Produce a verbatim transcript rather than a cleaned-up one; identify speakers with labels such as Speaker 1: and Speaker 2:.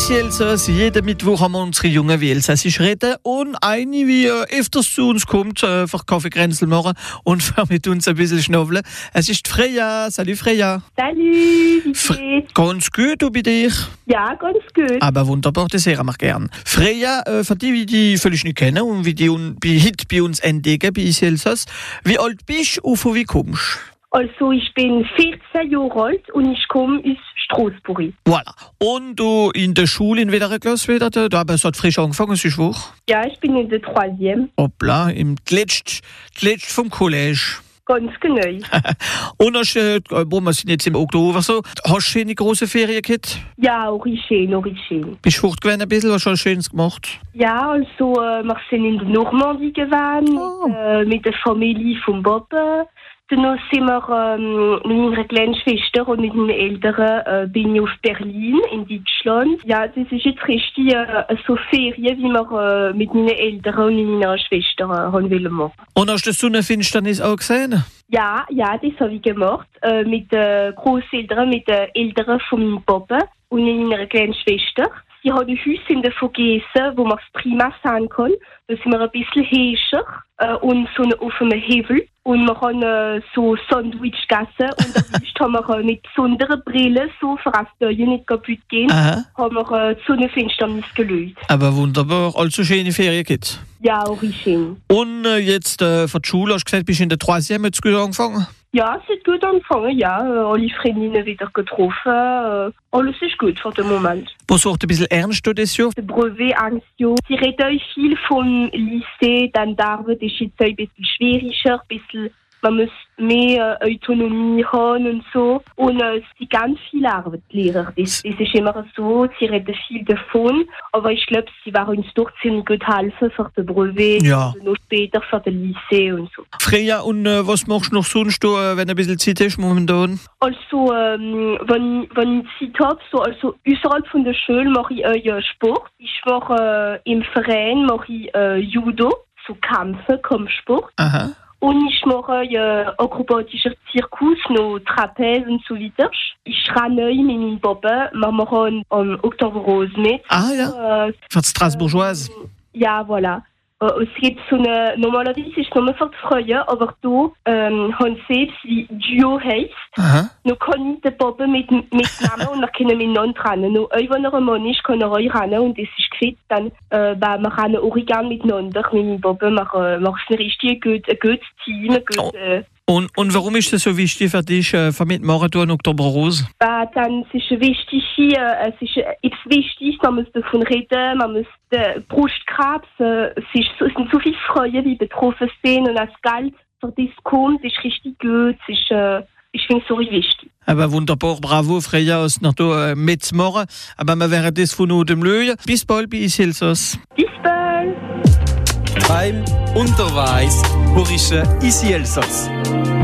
Speaker 1: Bis Elsass, jeden Mittwoch haben wir unsere Jungen wie Elsassisch reden und eine, wie äh, öfters zu uns kommt, äh, für Kaffeekränzel machen und für mit uns ein bisschen schnaufeln. Es ist Freya. Salut Freya.
Speaker 2: Salut, wie geht's?
Speaker 1: Fre- ganz gut, und bei dir?
Speaker 2: Ja, ganz gut.
Speaker 1: Aber wunderbar, das hören wir gern. Freya, äh, für die, die die völlig nicht kennen und wie die un- bei, heute bei uns entdecken, bei Elsass, wie alt bist du und von wie kommst du?
Speaker 2: Also, ich bin vierzehn Jahre alt und ich komme aus Straßburg.
Speaker 1: Voilà. Und du in der Schule in welcher Klasse wieder? Da, da aber es hat frisch angefangen, es ist Woche.
Speaker 2: Ja, ich bin in der Troisième.
Speaker 1: Hoppla, im letzten letzt vom College.
Speaker 2: Ganz genau.
Speaker 1: Und hast, äh, wo wir sind jetzt im Oktober so, hast du schöne große Ferien gehabt?
Speaker 2: Ja, auch ist schön, auch ist schön.
Speaker 1: Bist du fortgegangen ein bisschen, hast du was Schönes gemacht?
Speaker 2: Ja, also, äh, wir sind in der Normandie gewesen,
Speaker 1: Oh.
Speaker 2: mit, äh, mit der Familie von Papa. Dann sind wir ähm, mit meiner kleinen Schwester und mit meinen Eltern äh, bin ich auf Berlin in Deutschland. Ja, das ist jetzt richtig äh, so Ferien, wie wir äh, mit meinen Eltern und mit meiner Schwester äh, haben wollen machen.
Speaker 1: Und hast du die Sonnenfinsternis auch gesehen?
Speaker 2: Ja, ja, das habe ich gemacht. Äh, mit den Großeltern, mit den Eltern von meinem Papa und mit meiner kleinen Schwester. Sie haben ein Haus in der Vogesen, wo man es prima sehen kann. Da sind wir ein bisschen höher äh, und so auf einem Hebel. Und wir haben äh, so Sandwich gegessen und erwischt haben wir äh, mit besonderen Brillen, so für das die Augen nicht kaputt gehen,
Speaker 1: Aha.
Speaker 2: haben wir äh, die Sonnenfinsternis gelöst.
Speaker 1: Aber wunderbar, also schöne Ferien gehabt.
Speaker 2: Ja, auch ist schön.
Speaker 1: Und äh, jetzt äh, für die Schule, hast du gesagt, bist du in der Troisième jetzt gut angefangen?
Speaker 2: Ja, es hat gut angefangen, ja. Äh, alle Freundinnen wieder getroffen. Äh, alles ist gut für den Moment.
Speaker 1: Was wird ein bisschen ernst das Jahr?
Speaker 2: Der Brevet Anxio. Sie reden euch viel vom Lycée, dann die Arbeit ist jetzt ein bisschen schwieriger, ein bisschen, man muss mehr äh, Autonomie haben und so. Und äh, es sind ganz viele Arbeit, die Lehrer. Das, das ist immer so, sie reden viel davon, aber ich glaube, sie werden uns doch ziemlich gut helfen für den Brevet,
Speaker 1: Ja.
Speaker 2: und noch später für den Lycée und so.
Speaker 1: Freya, und äh, was machst du noch sonst, du, äh, wenn du ein bisschen Zeit hast momentan?
Speaker 2: Also, ähm, wenn, wenn ich Zeit habe, so, also außerhalb von der Schule mache ich äh, Sport. Ich mache äh, im Verein mache ich äh, Judo, so Kämpfe, Kampfsport.
Speaker 1: Aha.
Speaker 2: Und ich mache äh, akrobatischer Zirkus, noch Trapez und so weiter. Ich renne mit meinem Papa, wir machen am Oktober Rose mit.
Speaker 1: Ah ja,
Speaker 2: Äh,
Speaker 1: für die Strasbourgeoise.
Speaker 2: ja, voilà. Äh, es gibt so eine, normalerweise ist es nur für die Frauen, aber da ähm, haben sie etwas wie Duo heisst.
Speaker 1: Aha.
Speaker 2: Nun kann ich den Papa mit, mit Namen und wir können miteinander rennen. Nur euch, wenn er ein Mann ist, kann er euch rennen und das ist gefällt. Dann, äh, weil wir rennen auch gerne miteinander. Mit meinem Papa machen wir ein richtig gut, ein gutes Team. Ein gut, äh,
Speaker 1: Und, und warum ist das so wichtig für dich, äh, für Mitmarathon Oktober Rose?
Speaker 2: weil dann es ist wichtig hier, es ist etwas wichtig, man muss davon reden, man muss den Brustkrebs, äh, es, ist, so- es sind so viele Frauen, die betroffen sind und das Geld für das kommt, ist richtig gut, es ist, äh, ich finde es so wichtig.
Speaker 1: Aber wunderbar, bravo Freya, aus noch da äh, mitzumachen. Aber wir werden das von uns dem Löwen. Bis bald bei uns Elsass.
Speaker 2: Bis bald!
Speaker 3: Heim und der Weiss, Horische isi Elsass.